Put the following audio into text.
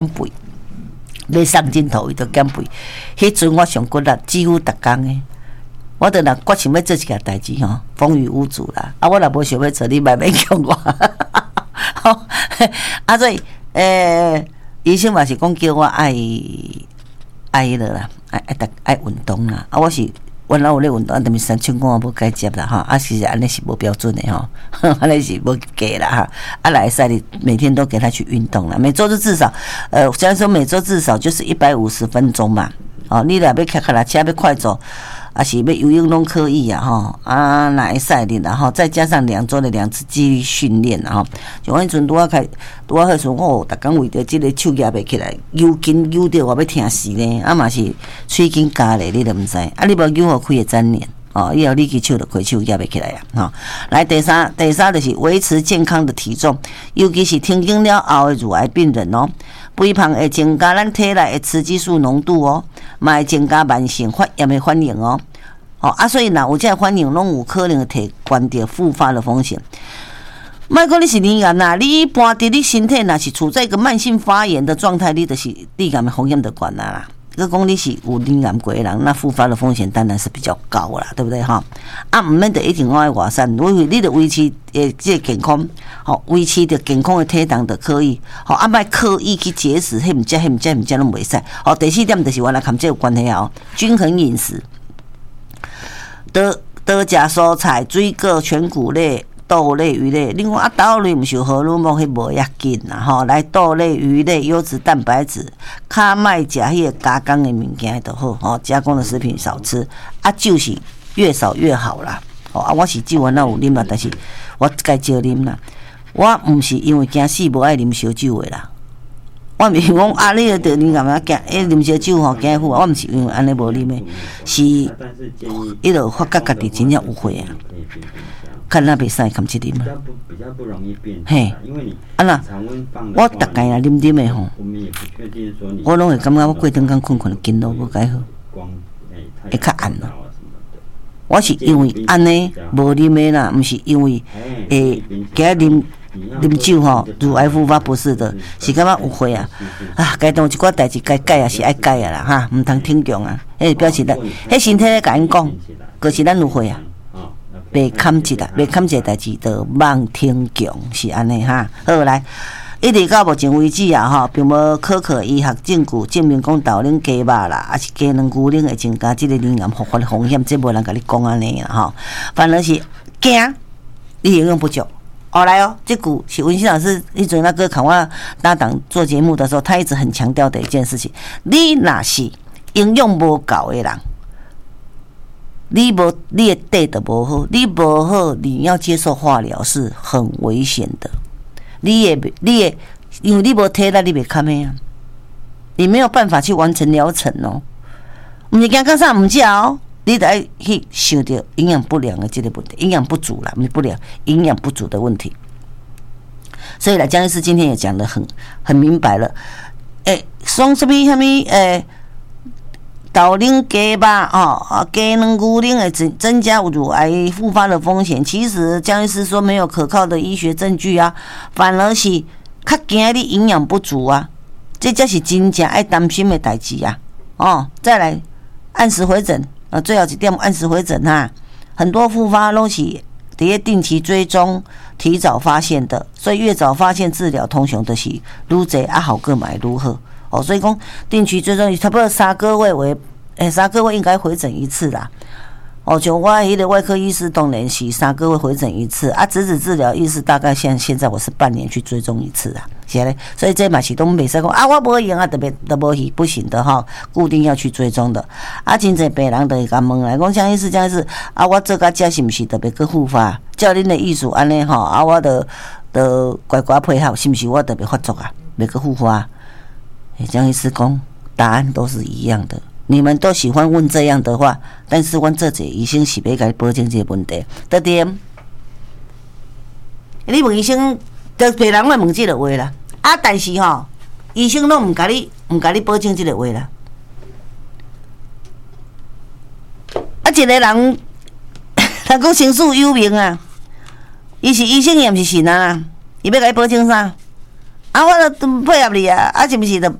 肥，要送镜头伊就减肥。迄阵我上骨力，几乎逐工诶。我著若决想要做一件代志吼，风雨无阻啦。我若无想要做，你莫勉强我。所以医生嘛是讲叫我爱迄落啦，爱运动啦。我是原来有咧运动，但是三寸我无该接啦其实安尼是无标准的安尼是无给啦来赛你每天都给他去运动啦，每周就至少虽然说每周至少就是150分钟嘛。你若要骑脚踏车要快走。是要游泳拢可以那会使哩啦再加上2周的2次肌力训练像我迄阵拄啊迄阵我逐工为着即个手举袂起来，扭筋扭着我要疼死呢，嘛是喙筋加咧，你都毋知，你无扭好开会粘连以后你去手就开手举袂起来来第三就是维持健康的体重，尤其是停经了后的乳癌病人肥胖会增加咱体内的雌激素浓度嘛会增加慢性发炎的反应所以若有这个反应，拢有可能提悬着复发的风险。莫讲你是乳癌啦，你一般伫你身体若是处在一个慢性发炎的状态，你就是乳癌的风险就悬啦。佮讲你是有乳癌过的人，那复发的风险当然是比较高啦，对不对毋免得一定爱外散，你得维持这个健康，维持着健康的体重就可以。莫刻意去节食，迄毋食拢袂使。第4点就是原来含这有关系均衡饮食。多食蔬菜、水果、全谷类、豆类、鱼类。另外豆类毋是荷尔蒙，迄无要紧啦来豆类、鱼类、优质蛋白质，较莫食迄个加工的物件就好加工的食品少吃酒是越少越好啦我是酒原来有啉啦，但是我该少啉啦。我毋是因为惊死无爱啉烧酒的啦。我毋是讲你着你干嘛惊啉烧酒惊苦我毋是因为安尼无啉的，是伊就发觉家己真正有血看那袂使含这啉比较不容易变嘿， 因为你常温放我大概啉的我们也不确定说你我拢会感觉我过顿工困筋都无解好，会较暗咯。我是因为安尼无啉的啦，毋是因为今日啉酒乳癌复发不是的，是感觉有血该当一寡代志该改也是爱改啦毋通挺强表示咱身体咧甲因讲，就是咱有血袂堪一个代志就妄挺强，是安尼好来。一直到目前为止并无科学医学证据证明讲豆奶鸡肉啦，还是鸡卵牛奶会增加这个乳癌复发的风险，这无人甲你讲安尼啦反而是惊你营养不足。来这句是文心老师一阵那个看我搭档做节目的时候，他一直很强调的一件事情。你若是营养无够的人，你的底就无好，你无好，你要接受化疗是很危险的。你也因为你无体力，你袂堪的你没有办法去完成疗程毋是惊到啥毋食你得爱去想到营养不良的这个问题，营养不足啦，不是不良，营养不足的问题。所以呢，江医师今天也讲得很明白了。说什么豆奶鸡肉鸡卵牛奶会增加乳癌复发的风险。其实江医师说没有可靠的医学证据反而是较惊你营养不足这才是真正爱担心的代志再来按时回诊。最后一点按时回诊很多复发都是伫定期追踪、提早发现的，所以越早发现治疗，通常就是愈侪好个买愈好所以讲定期追踪差不多3个月3个月应该回诊一次啦。像我迄个外科医师当然是3个月回诊一次质子治疗医师大概现在我是半年去追踪一次是咧，所以这嘛是都袂使讲我无用特别都无去不行的固定要去追踪的真侪病人就会甲问来讲江医师我做到这是毋是特别去复发？照恁的意思安尼我就乖乖配合，是毋是我特别发作袂去复发？江医师讲答案都是一样的。你们都喜欢问这样的话，但是阮这者医生是要甲保证这个问题。第点，你问医生，就病人会问这个话啦。但是医生拢唔甲你保证这个话啦。一个人讲身世有名伊是医生也毋是神伊要甲你保证啥？ 啊，我都配合你啊，啊是毋是？